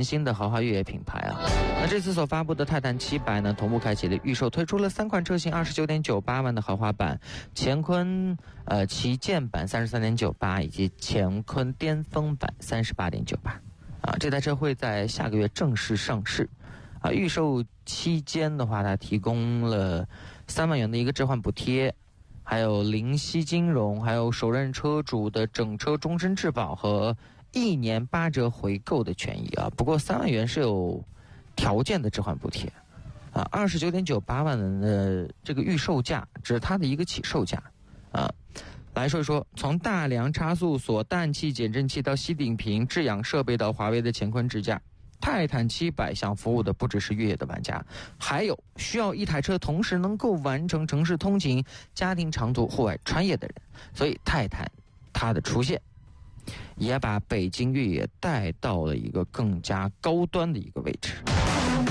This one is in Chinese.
全新的豪华越野品牌啊。那这次所发布的泰坦700呢，同步开启了预售，推出了3款车型，29.98万的豪华版、乾坤旗舰版33.98以及乾坤巅峰版38.98啊。这台车会在下个月正式上市啊。预售期间的话，它提供了3万元的一个置换补贴，还有零息金融，还有首任车主的整车终身质保和1年8折回购的权益啊。不过3万元是有条件的置换补贴啊。29.98万的这个预售价只是它的一个起售价啊。来说一说，从大梁差速锁、氮气减震器到吸顶屏、制氧设备到华为的乾坤支架，泰坦700想服务的不只是越野的玩家，还有需要一台车同时能够完成城市通勤、家庭长途、户外穿越的人。所以泰坦它的出现也把北京越野带到了一个更加高端的一个位置。